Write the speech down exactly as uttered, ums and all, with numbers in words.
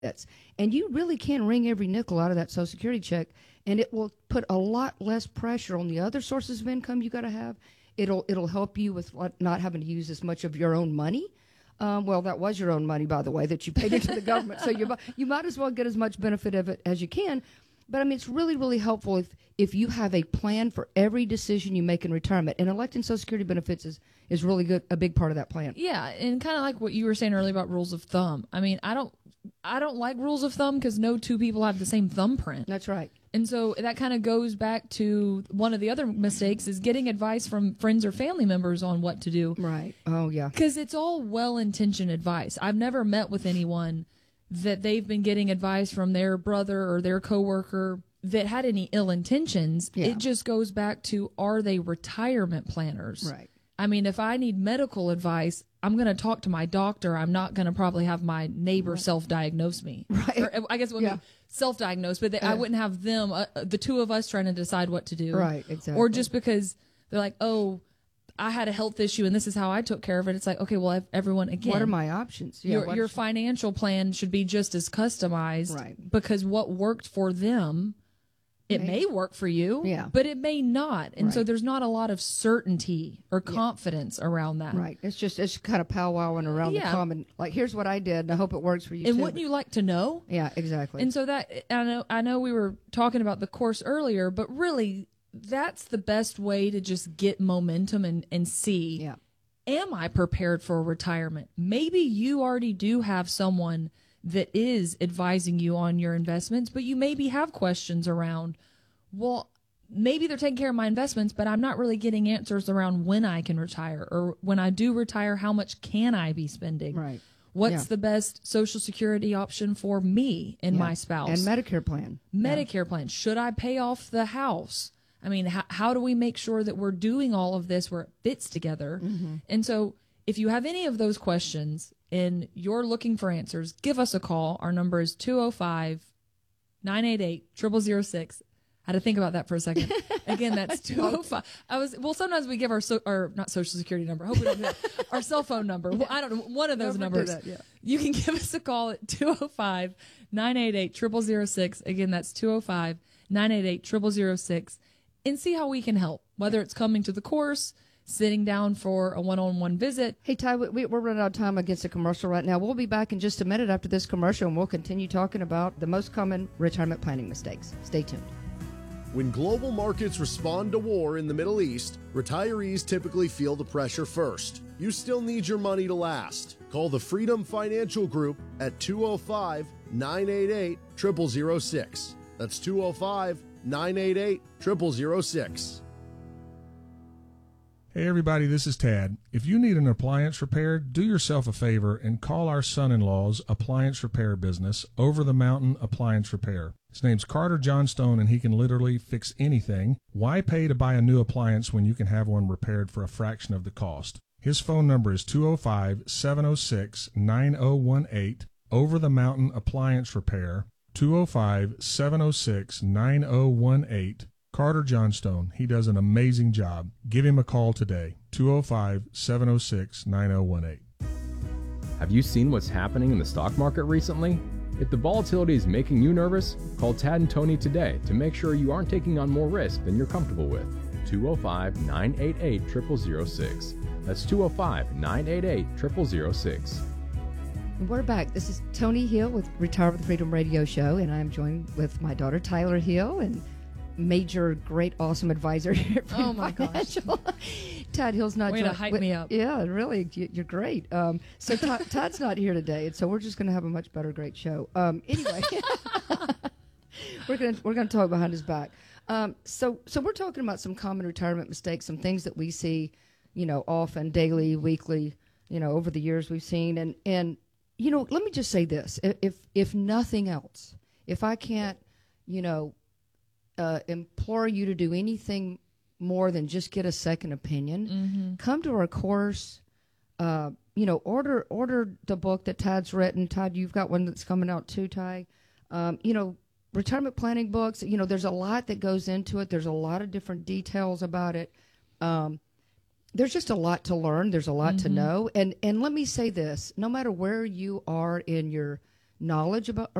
benefits. And you really can wring every nickel out of that Social Security check, and it will put a lot less pressure on the other sources of income you got to have. It'll it'll help you with not having to use as much of your own money. Um, well, that was your own money, by the way, that you paid into the government. So you you might as well get as much benefit of it as you can. But, I mean, it's really, really helpful if, if you have a plan for every decision you make in retirement. And electing Social Security benefits is, is really good, a big part of that plan. Yeah, and kind of like what you were saying earlier about rules of thumb. I mean, I don't I don't like rules of thumb because no two people have the same thumbprint. That's right. And so that kind of goes back to one of the other mistakes is getting advice from friends or family members on what to do. Right. Oh, yeah. Because it's all well-intentioned advice. I've never met with anyone that they've been getting advice from their brother or their coworker that had any ill intentions. Yeah. It just goes back to, are they retirement planners? Right. I mean, if I need medical advice, I'm going to talk to my doctor. I'm not going to probably have my neighbor right. self-diagnose me. Right. Or, I guess it would yeah. be self-diagnose, but they, yeah. I wouldn't have them, uh, the two of us trying to decide what to do. Right, exactly. Or just because they're like, oh, I had a health issue and this is how I took care of it. It's like, okay, well, if everyone, again. What are my options? Yeah, your your financial plan should be just as customized. Right. Because what worked for them, it may, may work for you, yeah. but it may not. And right. so there's not a lot of certainty or confidence yeah. around that. Right. It's just, it's kind of powwowing around yeah. the common, like, here's what I did, and I hope it works for you And too. wouldn't you like to know? Yeah, exactly. And so that, I know, I know we were talking about the course earlier, but really, that's the best way to just get momentum and, and see, yeah. am I prepared for retirement? Maybe you already do have someone that is advising you on your investments, but you maybe have questions around, well, maybe they're taking care of my investments, but I'm not really getting answers around when I can retire, or when I do retire, how much can I be spending? Right. What's yeah. the best Social Security option for me and yeah. my spouse? And Medicare plan. Medicare yeah. plan. Should I pay off the house? I mean, how, how do we make sure that we're doing all of this where it fits together? Mm-hmm. And so if you have any of those questions and you're looking for answers, give us a call. Our number is two oh five, nine eight eight, zero zero zero six. I had to think about that for a second. Again, that's two oh five. I was, well, sometimes we give our, so, our not social security number. I hope we don't do that. Our cell phone number. Well, I don't know. One of those Never numbers. That, yeah. You can give us a call at two oh five, nine eight eight, zero zero zero six. Again, that's two oh five, nine eight eight, zero zero zero six. And see how we can help, whether it's coming to the course, sitting down for a one-on-one visit. Hey, Ty, we, we're running out of time against a commercial right now. We'll be back in just a minute after this commercial, and we'll continue talking about the most common retirement planning mistakes. Stay tuned. When global markets respond to war in the Middle East, retirees typically feel the pressure first. You still need your money to last. Call the Freedom Financial Group at two oh five, nine eight eight, zero zero zero six. That's two oh five, nine eight eight, zero zero zero six. Hey everybody, this is Tad. If you need an appliance repaired, do yourself a favor and call our son-in-law's appliance repair business, Over the Mountain Appliance Repair. His name's Carter Johnstone, and he can literally fix anything. Why pay to buy a new appliance when you can have one repaired for a fraction of the cost? His phone number is two oh five, seven oh six, nine oh one eight, Over the Mountain Appliance Repair, two oh five, seven oh six, nine oh one eight. Carter Johnstone. He does an amazing job. Give him a call today, two oh five, seven oh six, nine oh one eight. Have you seen what's happening in the stock market recently? If the volatility is making you nervous, call Tad and Tony today to make sure you aren't taking on more risk than you're comfortable with. two oh five, nine eight eight, zero zero zero six. That's two oh five, nine eight eight, zero zero zero six. We're back. This is Tony Hill with Retire with Freedom Radio Show, and I'm joined with my daughter Tyler Hill and major, great, awesome advisor here at Freedom Oh my Financial. gosh. Todd Hill's not Way joined. to hype with, me up. Yeah, really, you- you're great. Um, so Todd, Todd's not here today, and so we're just going to have a much better, great show. Um, anyway, we're going to we're going to talk behind his back. Um, so so we're talking about some common retirement mistakes, some things that we see, you know, often, daily, weekly, you know, over the years we've seen, and and you know, let me just say this: if if nothing else, if I can't, you know. Uh, implore you to do anything more than just get a second opinion. Mm-hmm. Come to our course. Uh, you know, order order the book that Todd's written. Todd, you've got one that's coming out too, Ty. Um, you know, retirement planning books. You know, there's a lot that goes into it. There's a lot of different details about it. Um, there's just a lot to learn. There's a lot Mm-hmm. to know. And and let me say this: no matter where you are in your knowledge about